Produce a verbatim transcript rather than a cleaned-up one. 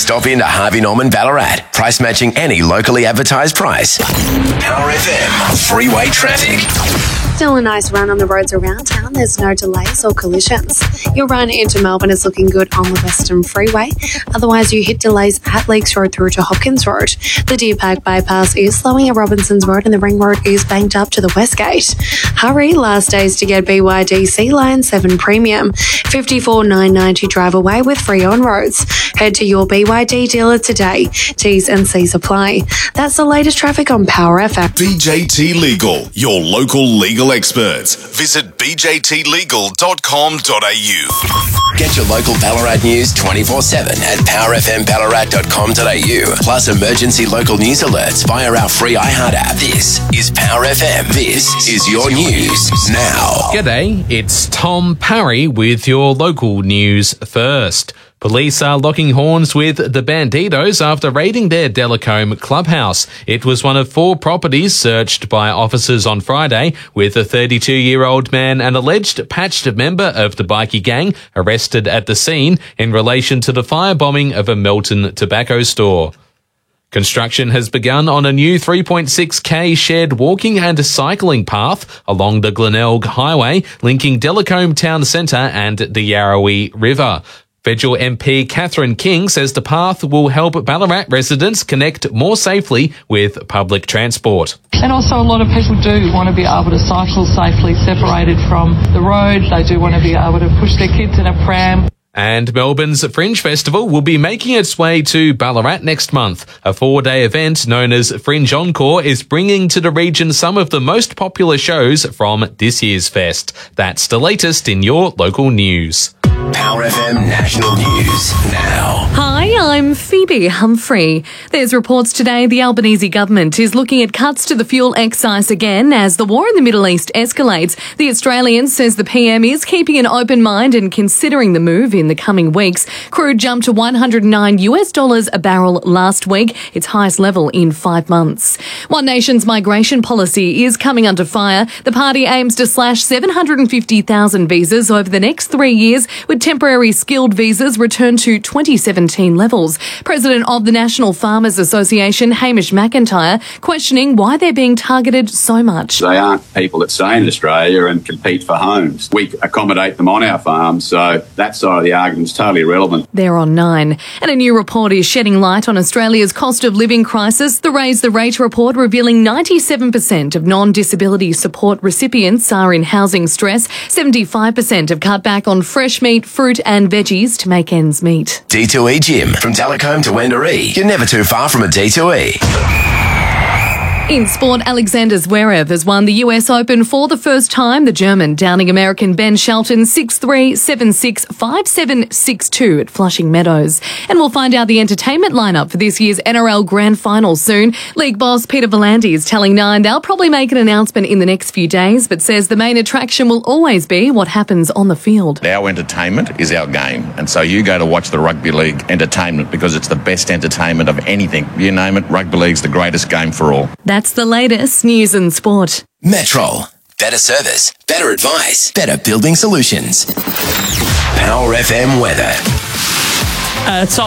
Stop into Harvey Norman Ballarat. Price matching any locally advertised price. Power F M. Freeway traffic. Still a nice run on the roads around town. There's no delays or collisions. Your run into Melbourne is looking good on the Western Freeway. Otherwise, you hit delays at Lakes Road through to Hopkins Road. The Deer Park bypass is slowing at Robinsons Road and the Ring Road is banked up to the West Gate. Hurry, last days to get B Y D Sea Line seven Premium. fifty-four nine ninety drive away with free on roads. Head to your B Y D dealer today. T's and C's apply. That's the latest traffic on Power F M. B J T Legal, your local legal experts. Visit b j t legal dot com dot a u. Get your local Ballarat news twenty-four seven at power f m ballarat dot com dot a u. Plus emergency local news alerts via our free iHeart app. This is Power F M. This is your news now. G'day, it's Tom Parry with your local news first. Police are locking horns with the Bandidos after raiding their Delacombe clubhouse. It was one of four properties searched by officers on Friday, with a thirty-two-year-old man, an alleged patched member of the bikie gang, arrested at the scene in relation to the firebombing of a Melton tobacco store. Construction has begun on a new three point six k shared walking and cycling path along the Glenelg Highway, linking Delacombe Town Centre and the Yarrawee River. Federal M P Catherine King says the path will help Ballarat residents connect more safely with public transport. And also a lot of people do want to be able to cycle safely separated from the road. They do want to be able to push their kids in a pram. And Melbourne's Fringe Festival will be making its way to Ballarat next month. A four-day event known as Fringe Encore is bringing to the region some of the most popular shows from this year's fest. That's the latest in your local news. Power F M National News now. Hi, I'm Phoebe Humphrey. There's reports today the Albanese government is looking at cuts to the fuel excise again as the war in the Middle East escalates. The Australian says the P M is keeping an open mind and considering the move in the coming weeks. Crude jumped to one hundred nine US dollars a barrel last week, its highest level in five months. One Nation's migration policy is coming under fire. The party aims to slash seven hundred fifty thousand visas over the next three years, with temporary skilled visas returned to twenty seventeen levels. President of the National Farmers Association, Hamish McIntyre, questioning why they're being targeted so much. They aren't people that stay in Australia and compete for homes. We accommodate them on our farms, so that side of the argument is totally irrelevant. They're on Nine. And a new report is shedding light on Australia's cost of living crisis. The Raise the Rate report revealing ninety-seven percent of non-disability support recipients are in housing stress. seventy-five percent have cut back on fresh meat, fruit and veggies to make ends meet. D two E Gym. From Delacombe to Wendouree. You're never too far from a D two E. In sport, Alexander Zverev has won the U S Open for the first time. The German downing American Ben Shelton six three, seven six, five seven, six two at Flushing Meadows. And we'll find out the entertainment lineup for this year's N R L Grand Final soon. League boss Peter V'landys is telling Nine they'll probably make an announcement in the next few days, but says the main attraction will always be what happens on the field. Our entertainment is our game, and so you go to watch the rugby league entertainment because it's the best entertainment of anything. You name it, rugby league's the greatest game for all. That's the latest news and sport. Metrol. Better service, better advice, better building solutions. Power F M weather. Uh, top